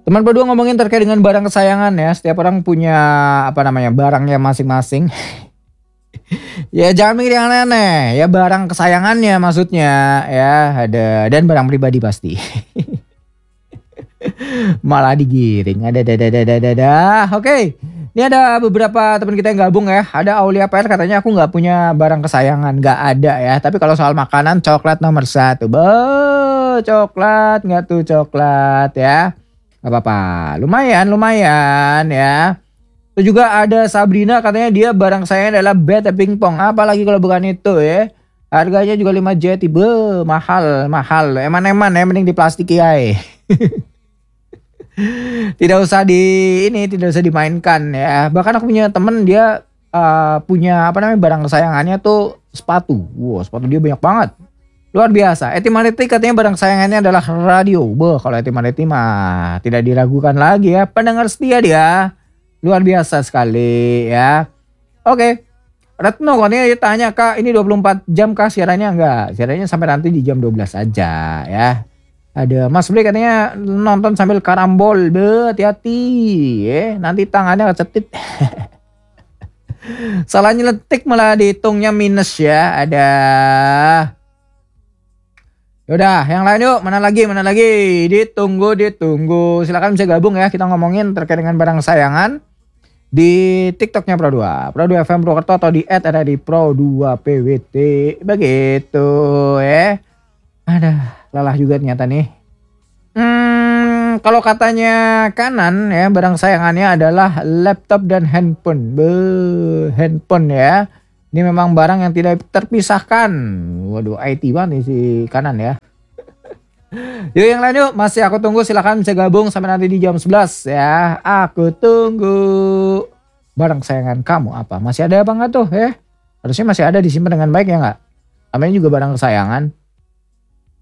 Teman berdua ngomongin terkait dengan barang kesayangan ya. Setiap orang punya apa namanya barangnya masing-masing. Ya jangan mikir yang aneh-aneh. Ya barang kesayangannya maksudnya ya ada dan barang pribadi pasti. Malah digiring. Ada. Oke. Ini ada beberapa teman kita yang gabung ya. Ada Aulia PR katanya aku nggak punya barang kesayangan. Nggak ada ya. Tapi kalau soal makanan coklat nomor satu. Coklat nggak tuh coklat ya. Gak apa-apa. Lumayan ya. Itu juga ada Sabrina katanya dia barang kesayangan adalah bete pingpong. Apalagi kalau bukan itu ya. Harganya juga 5 jeti. Mahal. Eman-eman ya mending di plastik ya. Tidak usah dimainkan ya. Bahkan aku punya temen dia punya apa namanya barang kesayangannya tuh sepatu. Wow, sepatu dia banyak banget. Luar biasa. Eti Mariti katanya barang kesayangannya adalah radio. Kalau Eti Mariti mah tidak diragukan lagi ya. Pendengar setia dia. Luar biasa sekali ya. Oke. Retno katanya dia tanya, Kak ini 24 jam kah siarannya? Enggak. Siarannya sampai nanti di jam 12 aja ya. Ada Mas Bli katanya nonton sambil karambol. Hati-hati ya. Nanti tangannya kecetit. Salah nyeletik malah dihitungnya minus ya. Ada. Yaudah yang lain yuk. Mana lagi. Ditunggu. Silakan bisa gabung ya. Kita ngomongin terkait dengan barang kesayangan. Di TikToknya Pro2. Pro2 FM Purwokerto atau di @pro2pwt. Begitu ya. Ada. Lelah juga ternyata nih. Kalau katanya kanan ya barang sayangannya adalah laptop dan handphone. Handphone ya. Ini memang barang yang tidak terpisahkan. Waduh IT banget nih si kanan ya. Yuk yang lain yuk. Masih aku tunggu silakan bisa gabung sampai nanti di jam 11 ya. Aku tunggu. Barang kesayangan kamu apa? Masih ada apa enggak tuh ya? Harusnya masih ada disimpan dengan baik ya enggak? Namanya juga barang kesayangan.